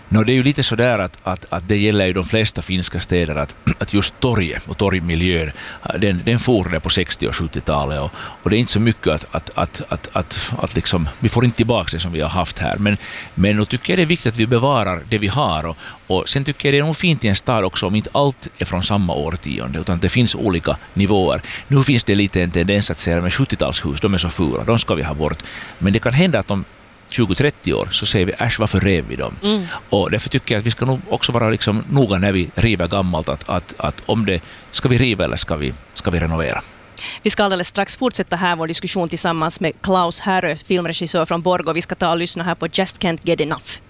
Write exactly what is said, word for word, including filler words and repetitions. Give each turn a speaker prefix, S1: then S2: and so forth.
S1: No, det är ju lite sådär att, att, att det gäller ju de flesta finska städer att, att just torget och torgmiljön, den, den for på sextio- och sjuttiotalet och, och det är inte så mycket att, att, att, att, att, att liksom, vi får inte tillbaka det som vi har haft här, men, men då tycker jag det är viktigt att vi bevarar det vi har och, och sen tycker jag det är nog fint i en stad också om inte allt är från samma årtionde utan det finns olika nivåer. Nu finns det lite en tendens att säga med sjuttiotalshus, de är så fula, de ska vi ha bort, men det kan hända att de tjugo trettio år så säger vi, äsch, varför rev vi dem? Mm. Och därför tycker jag att vi ska nog också vara liksom noga när vi river gammalt att, att, att om det ska vi riva eller ska vi, ska vi renovera.
S2: Vi ska alldeles strax fortsätta här vår diskussion tillsammans med Klaus Härö, filmregissör från Borgå. Vi ska ta och lyssna här på Just Can't Get Enough.